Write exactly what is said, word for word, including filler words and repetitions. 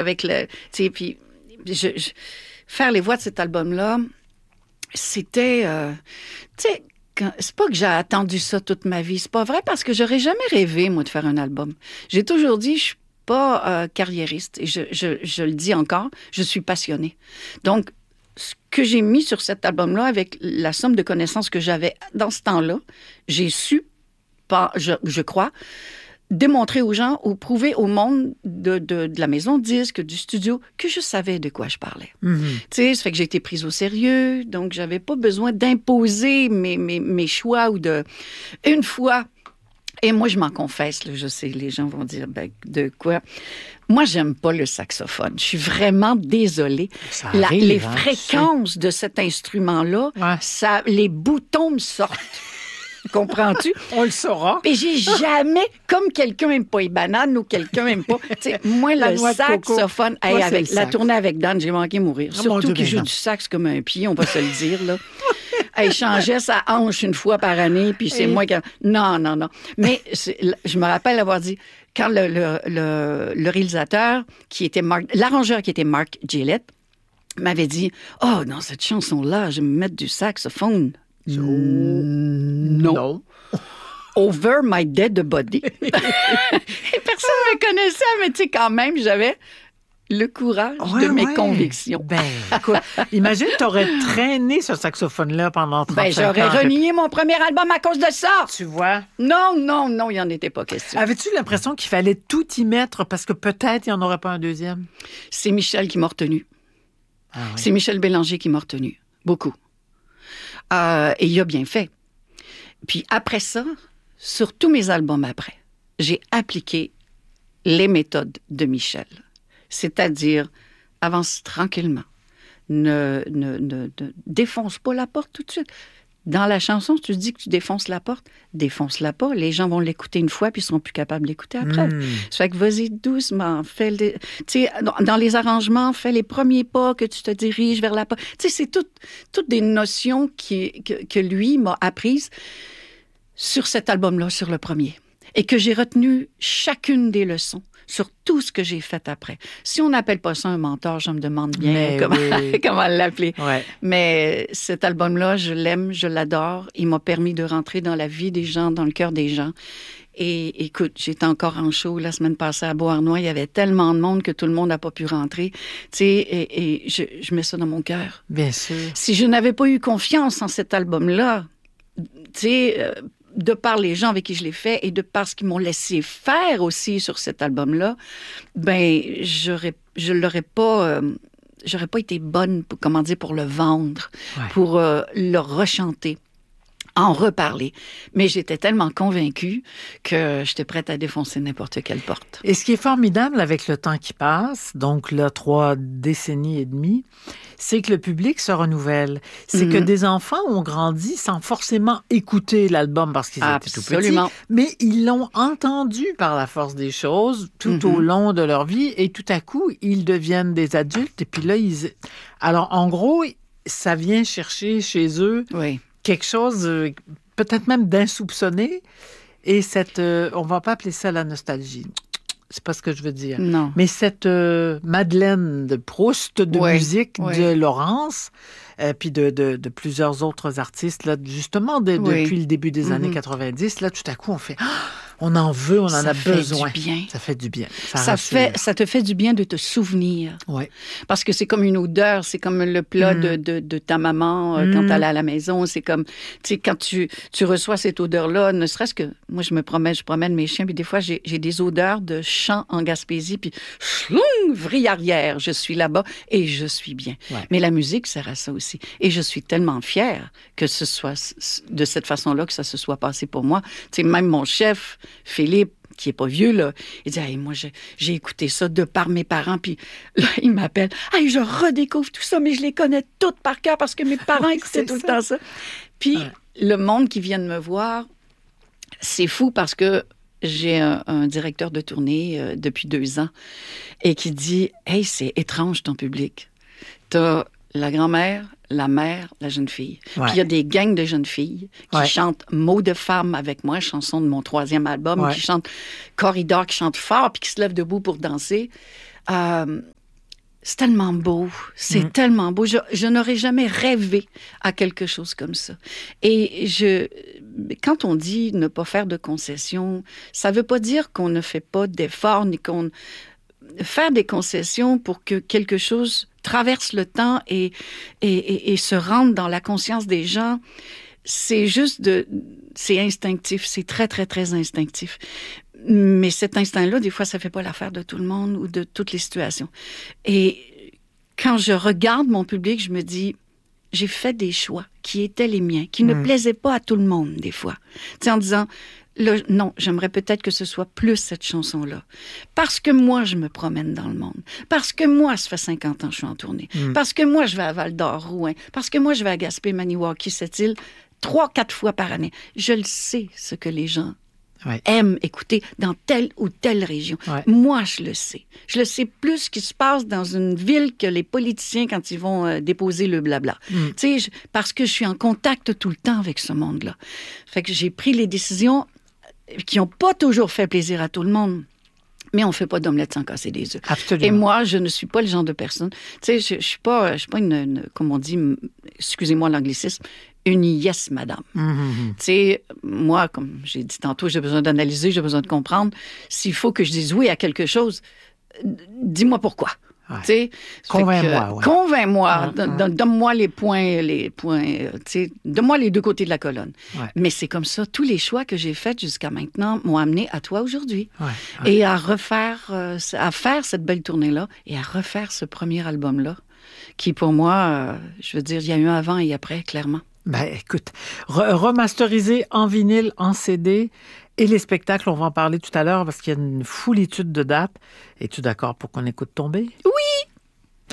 avec le... Tu sais, puis je, je, faire les voix de cet album-là, c'était... Euh, tu sais, quand, c'est pas que j'ai attendu ça toute ma vie. C'est pas vrai parce que j'aurais jamais rêvé, moi, de faire un album. J'ai toujours dit, je suis pas euh, carriériste. Et je, je, je le dis encore, je suis passionnée. Donc, ce que j'ai mis sur cet album-là, avec la somme de connaissances que j'avais dans ce temps-là, j'ai su, pas, je, je crois, démontrer aux gens ou prouver au monde de, de, de la maison de disques, du studio, que je savais de quoi je parlais. Mm-hmm. Tu sais, ça fait que j'ai été prise au sérieux, donc j'avais pas besoin d'imposer mes, mes, mes choix ou de... Une fois... Et moi, je m'en confesse, là, je sais, les gens vont dire, ben, de quoi? Moi, j'aime pas le saxophone. Je suis vraiment désolée. Ça La, arrive, les hein, fréquences de cet instrument-là, ouais. ça, les boutons me sortent. Comprends-tu? On le saura. Et j'ai jamais, comme quelqu'un aime pas les bananes ou quelqu'un aime pas... Moi, le saxophone, hey, Toi, avec, le la sax. tournée avec Dan, j'ai manqué mourir. Oh, Surtout Dieu, qu'il joue non. du sax comme un pied, on va se le dire, là. Elle changeait sa hanche une fois par année, puis c'est Et... moi qui... Non, non, non. Mais je me rappelle avoir dit, quand le, le, le, le réalisateur, qui était Mark... l'arrangeur qui était Mark Gillett, m'avait dit, « Oh, dans cette chanson-là, je vais me mettre du saxophone. » So, non. non. Over my dead body. Et personne ne me connaissait, mais tu sais, quand même, j'avais le courage ouais, de mes ouais. convictions. Ben, écoute, imagine, tu aurais traîné ce saxophone-là pendant trente-cinq ben, j'aurais ans. J'aurais renié mon premier album à cause de ça. Tu vois? Non, non, non, il n'y en était pas question. Avais-tu l'impression qu'il fallait tout y mettre parce que peut-être il n'y en aurait pas un deuxième? C'est Michel qui m'a retenu. Ah, oui. C'est Michel Bélanger qui m'a retenu. Beaucoup. Euh, et il a bien fait. Puis après ça, sur tous mes albums après, j'ai appliqué les méthodes de Michel. C'est-à-dire, avance tranquillement. Ne, ne, ne, ne défonce pas la porte tout de suite. Dans la chanson, tu dis que tu défonces la porte, défonce-la pas. Les gens vont l'écouter une fois puis ils seront plus capables de l'écouter après. Mm. Ça fait que vas-y doucement. Fais les, tu sais, dans les arrangements, fais les premiers pas que tu te diriges vers la porte. Tu sais, c'est tout, toutes des notions qui, que, que lui m'a apprises sur cet album-là, sur le premier. Et que j'ai retenu chacune des leçons sur tout ce que j'ai fait après. Si on n'appelle pas ça un mentor, je me demande bien Mais comment, oui. comment l'appeler. Ouais. Mais cet album-là, je l'aime, je l'adore. Il m'a permis de rentrer dans la vie des gens, dans le cœur des gens. Et écoute, j'étais encore en show la semaine passée à Beauharnois. Il y avait tellement de monde que tout le monde n'a pas pu rentrer. Tu sais, et, et je, je mets ça dans mon cœur. Bien sûr. Si je n'avais pas eu confiance en cet album-là, tu sais... Euh, de par les gens avec qui je l'ai fait et de par ce qu'ils m'ont laissé faire aussi sur cet album-là, ben, j'aurais, je l'aurais pas, euh, j'aurais pas été bonne, pour, comment dire, pour le vendre, ouais. pour euh, le rechanter, en reparler. Mais j'étais tellement convaincue que j'étais prête à défoncer n'importe quelle porte. Et ce qui est formidable avec le temps qui passe, donc là, trois décennies et demie, c'est que le public se renouvelle. C'est mm-hmm. que des enfants ont grandi sans forcément écouter l'album parce qu'ils étaient tout petits, mais ils l'ont entendu par la force des choses tout mm-hmm. au long de leur vie et tout à coup, ils deviennent des adultes et puis là, ils... Alors, en gros, ça vient chercher chez eux oui. quelque chose, euh, peut-être même d'insoupçonné et cette... Euh, on va pas appeler ça la nostalgie. C'est pas ce que je veux dire. Non. Mais cette euh, Madeleine de Proust de ouais, musique ouais. de Laurence, euh, puis de, de, de plusieurs autres artistes, là, justement, de, oui. depuis le début des mm-hmm. années quatre-vingt-dix, là, tout à coup, on fait... Ah, on en veut, on en ça a fait besoin. Du bien. Ça fait du bien. Ça, ça, fait, ça te fait du bien de te souvenir. Ouais. Parce que c'est comme une odeur, c'est comme le plat mm. de, de, de ta maman euh, mm. quand elle est à la maison. C'est comme, tu sais, quand tu, tu reçois cette odeur-là, ne serait-ce que, moi, je me promène, je promène mes chiens, puis des fois, j'ai, j'ai des odeurs de champs en Gaspésie, puis chlong, vrille arrière, je suis là-bas et je suis bien. Ouais. Mais la musique sert à ça aussi. Et je suis tellement fière que ce soit de cette façon-là que ça se soit passé pour moi. Tu sais, même mon chef, Philippe, qui est pas vieux, là, il dit hey, « moi, j'ai, j'ai écouté ça de par mes parents. » Puis là, il m'appelle « Hey, je redécouvre tout ça, mais je les connais toutes par cœur parce que mes parents écoutaient tout ça. le temps ça. » Puis ouais. le monde qui vient de me voir, c'est fou parce que j'ai un, un directeur de tournée euh, depuis deux ans et qui dit « Hey, c'est étrange ton public. T'as la grand-mère, la mère, la jeune fille. Ouais. Puis il y a des gangs de jeunes filles qui ouais. chantent Mots de femme avec moi, chanson de mon troisième album, ouais. qui chantent Corridor, qui chantent fort puis qui se lèvent debout pour danser. Euh, c'est tellement beau, c'est mmh. tellement beau. Je, je n'aurais jamais rêvé à quelque chose comme ça. Et je, quand on dit ne pas faire de concessions, ça ne veut pas dire qu'on ne fait pas d'efforts, ni qu'on... Faire des concessions pour que quelque chose traverse le temps et, et, et, et se rende dans la conscience des gens, c'est juste de... C'est instinctif, c'est très, très, très instinctif. Mais cet instinct-là, des fois, ça ne fait pas l'affaire de tout le monde ou de toutes les situations. Et quand je regarde mon public, je me dis, j'ai fait des choix qui étaient les miens, qui mmh. ne plaisaient pas à tout le monde, des fois. Tu sais, en disant, là, non, j'aimerais peut-être que ce soit plus cette chanson-là. Parce que moi, je me promène dans le monde. Parce que moi, ça fait cinquante ans que je suis en tournée. Mmh. Parce que moi, je vais à Val-d'Or, Rouen. Parce que moi, je vais à Gaspé, Maniwaki, cette île, trois, quatre fois par année. Je le sais, ce que les gens ouais. aiment écouter dans telle ou telle région. Ouais. Moi, je le sais. Je le sais plus ce qui se passe dans une ville que les politiciens quand ils vont euh, déposer le blabla. Mm. Tu sais, je, parce que je suis en contact tout le temps avec ce monde-là. Fait que j'ai pris les décisions qui n'ont pas toujours fait plaisir à tout le monde. Mais on ne fait pas d'omelette sans casser des œufs. Absolument. Et moi, je ne suis pas le genre de personne... Tu sais, je ne suis pas, je suis pas une, une... Comme on dit, excusez-moi l'anglicisme, une yes, madame. Mm-hmm. Tu sais, moi, comme j'ai dit tantôt, j'ai besoin d'analyser, j'ai besoin de comprendre. S'il faut que je dise oui à quelque chose, dis-moi pourquoi. Ouais. Convainc-moi. Que, ouais. Convainc-moi. Ouais, ouais. Donne-moi les points, les points, donne-moi les deux côtés de la colonne. Ouais. Mais c'est comme ça, tous les choix que j'ai faits jusqu'à maintenant m'ont amené à toi aujourd'hui. Ouais, ouais. Et à refaire, euh, à faire cette belle tournée-là et à refaire ce premier album-là, qui pour moi, euh, je veux dire, il y a eu un avant et après, clairement. Ben, écoute, re- remasterisé en vinyle, en C D, et les spectacles, on va en parler tout à l'heure parce qu'il y a une foulitude de dates. Es-tu d'accord pour qu'on écoute Tomber? Oui!